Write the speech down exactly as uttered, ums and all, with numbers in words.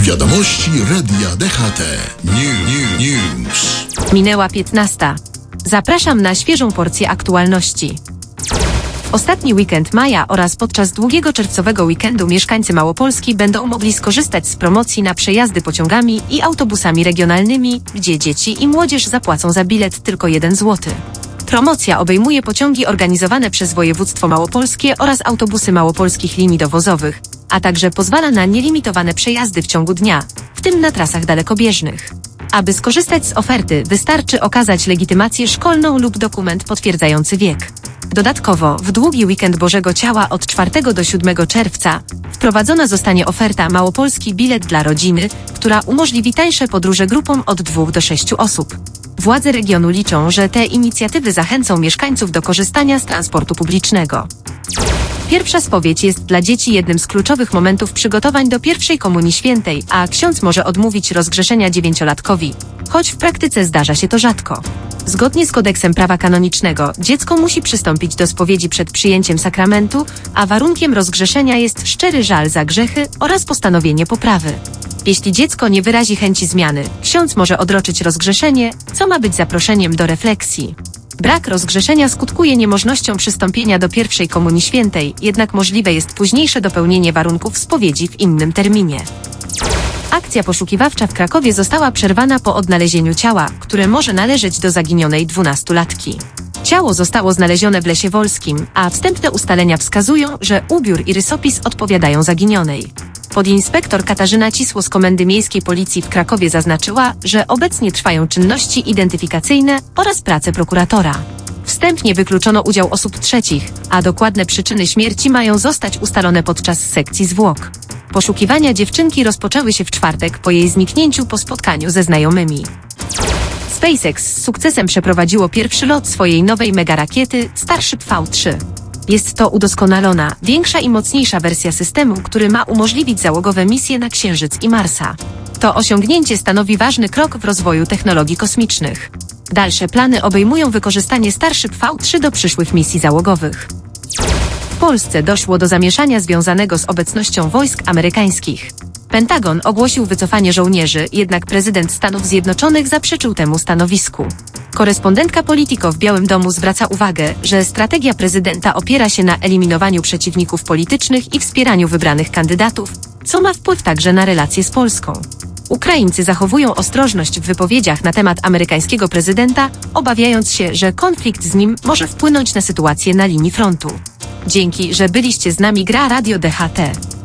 Wiadomości Radia D H T. New, new, news. Minęła piętnasta. Zapraszam na świeżą porcję aktualności. Ostatni weekend maja oraz podczas długiego czerwcowego weekendu mieszkańcy Małopolski będą mogli skorzystać z promocji na przejazdy pociągami i autobusami regionalnymi, gdzie dzieci i młodzież zapłacą za bilet tylko jeden złoty. Promocja obejmuje pociągi organizowane przez województwo małopolskie oraz autobusy małopolskich linii dowozowych, a także pozwala na nielimitowane przejazdy w ciągu dnia, w tym na trasach dalekobieżnych. Aby skorzystać z oferty, wystarczy okazać legitymację szkolną lub dokument potwierdzający wiek. Dodatkowo, w długi weekend Bożego Ciała od czwartego do siódmego czerwca wprowadzona zostanie oferta Małopolski Bilet dla Rodziny, która umożliwi tańsze podróże grupom od dwóch do sześciu osób. Władze regionu liczą, że te inicjatywy zachęcą mieszkańców do korzystania z transportu publicznego. Pierwsza spowiedź jest dla dzieci jednym z kluczowych momentów przygotowań do pierwszej Komunii Świętej, a ksiądz może odmówić rozgrzeszenia dziewięciolatkowi, choć w praktyce zdarza się to rzadko. Zgodnie z kodeksem prawa kanonicznego, dziecko musi przystąpić do spowiedzi przed przyjęciem sakramentu, a warunkiem rozgrzeszenia jest szczery żal za grzechy oraz postanowienie poprawy. Jeśli dziecko nie wyrazi chęci zmiany, ksiądz może odroczyć rozgrzeszenie, co ma być zaproszeniem do refleksji. Brak rozgrzeszenia skutkuje niemożnością przystąpienia do pierwszej Komunii Świętej, jednak możliwe jest późniejsze dopełnienie warunków spowiedzi w innym terminie. Akcja poszukiwawcza w Krakowie została przerwana po odnalezieniu ciała, które może należeć do zaginionej dwunastolatki. Ciało zostało znalezione w Lesie Wolskim, a wstępne ustalenia wskazują, że ubiór i rysopis odpowiadają zaginionej. Podinspektor Katarzyna Cisło z Komendy Miejskiej Policji w Krakowie zaznaczyła, że obecnie trwają czynności identyfikacyjne oraz prace prokuratora. Wstępnie wykluczono udział osób trzecich, a dokładne przyczyny śmierci mają zostać ustalone podczas sekcji zwłok. Poszukiwania dziewczynki rozpoczęły się w czwartek po jej zniknięciu po spotkaniu ze znajomymi. SpaceX z sukcesem przeprowadziło pierwszy lot swojej nowej megarakiety Starship V trzy. Jest to udoskonalona, większa i mocniejsza wersja systemu, który ma umożliwić załogowe misje na Księżyc i Marsa. To osiągnięcie stanowi ważny krok w rozwoju technologii kosmicznych. Dalsze plany obejmują wykorzystanie Starship V trzy do przyszłych misji załogowych. W Polsce doszło do zamieszania związanego z obecnością wojsk amerykańskich. Pentagon ogłosił wycofanie żołnierzy, jednak prezydent Stanów Zjednoczonych zaprzeczył temu stanowisku. Korespondentka Politico w Białym Domu zwraca uwagę, że strategia prezydenta opiera się na eliminowaniu przeciwników politycznych i wspieraniu wybranych kandydatów, co ma wpływ także na relacje z Polską. Ukraińcy zachowują ostrożność w wypowiedziach na temat amerykańskiego prezydenta, obawiając się, że konflikt z nim może wpłynąć na sytuację na linii frontu. Dzięki, że byliście z nami. Gra Radio D H T.